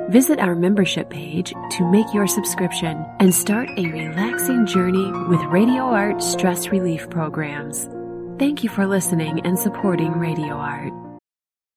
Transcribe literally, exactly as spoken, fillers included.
Visit our membership page to make your subscription and start a relaxing journey with Radio Art stress relief programs. Thank you for listening and supporting Radio Art.